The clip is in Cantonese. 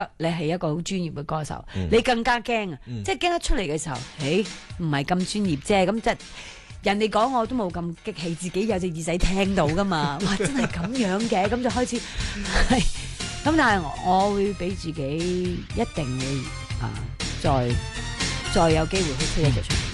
你係一個好專業嘅歌手，你更加驚啊！即係驚得出嚟嘅時候，唔係咁專業啫，咁即係人哋講我都冇咁激氣，自己有隻耳仔聽到噶嘛，哇！真係咁樣嘅，咁就開始係咁，但係我會俾自己一定會再有機會去推一隻唱片。